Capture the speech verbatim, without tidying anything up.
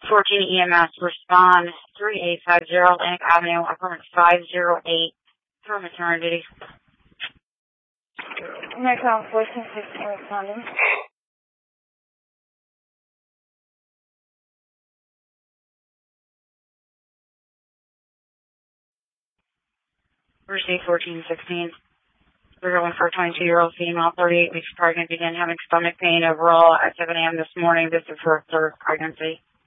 fourteen E M S, respond three eight five zero Atlantic Avenue, apartment five oh eight for maternity. American fourteen fifteen responding. Receive fourteen sixteen. We're going for a twenty-two-year-old female, thirty-eight weeks pregnant, began having stomach pain overall at seven A M this morning. This is her third pregnancy.